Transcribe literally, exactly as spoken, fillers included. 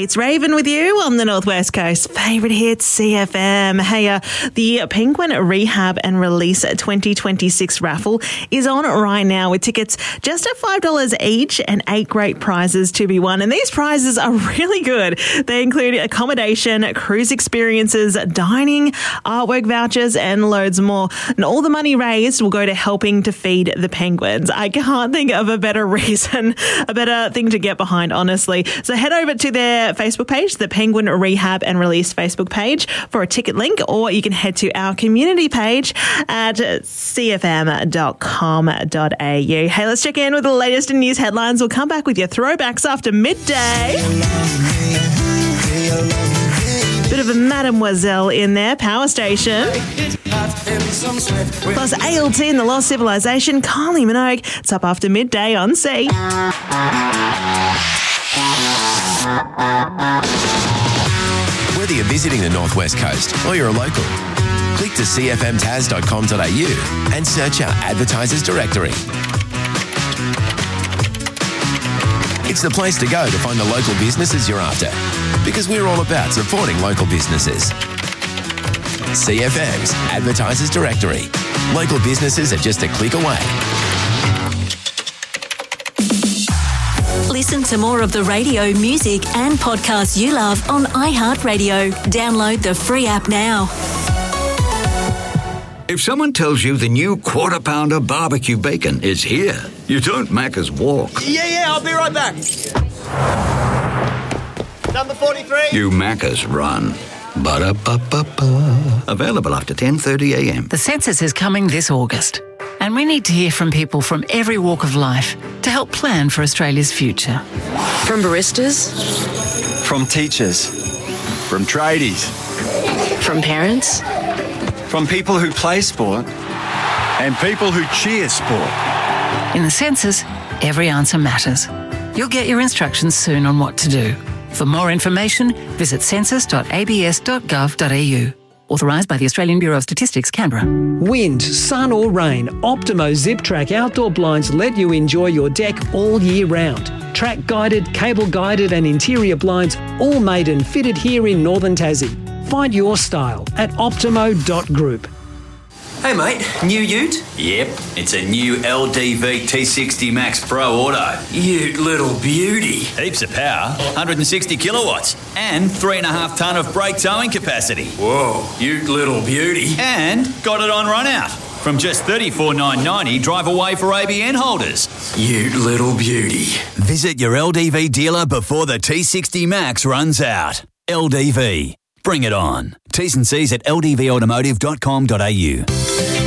It's Raven with you on the Northwest Coast. Favourite hits, C F M. Hey, uh, the Penguin Rehab and Release twenty twenty-six raffle is on right now with tickets just at five dollars each and eight great prizes to be won. And these prizes are really good. They include accommodation, cruise experiences, dining, artwork vouchers, and loads more. And all the money raised will go to helping to feed the penguins. I can't think of a better reason, a better thing to get behind, honestly. So head over to their Facebook page, the Penguin Rehab and Release Facebook page, for a ticket link, or you can head to our community page at c f m dot com dot a u. Hey, let's check in with the latest in news headlines. We'll come back with your throwbacks after midday. Bit of a Mademoiselle in there, Power Station. Plus A L T and The Lost Civilization, Kylie Minogue. It's up after midday on C. Whether you're visiting the Northwest Coast or you're a local, click to c f m tas dot com dot a u and search our advertisers directory. It's the place to go to find the local businesses you're after, because we're all about supporting local businesses. C F M's Advertisers Directory. Local businesses are just a click away. Listen to more of the radio, music and podcasts you love on iHeartRadio. Download the free app now. If someone tells you the new Quarter Pounder barbecue bacon is here, you don't Macca's walk. Yeah, yeah, I'll be right back. Number forty-three. You Macca's run. Ba-da-ba-ba-ba. Available after ten thirty a m. The census is coming this August, and we need to hear from people from every walk of life to help plan for Australia's future. From baristas, from teachers, from tradies, from parents, from people who play sport and people who cheer sport. In the census, every answer matters. You'll get your instructions soon on what to do. For more information, visit census dot a b s dot gov dot a u. Authorised by the Australian Bureau of Statistics, Canberra. Wind, sun or rain, Optimo Zip Track outdoor blinds let you enjoy your deck all year round. Track guided, cable guided and interior blinds, all made and fitted here in Northern Tassie. Find your style at optimo dot group. Hey mate, new ute? Yep, it's a new L D V T sixty Max Pro Auto. Ute little beauty. Heaps of power, one hundred sixty kilowatts, and three and a half tonne of brake towing capacity. Whoa, ute little beauty. And got it on run out. From just thirty-four thousand nine hundred ninety dollars drive away for A B N holders. Ute little beauty. Visit your L D V dealer before the T sixty Max runs out. L D V. Bring it on. T's and C's at l d v automotive dot com dot a u.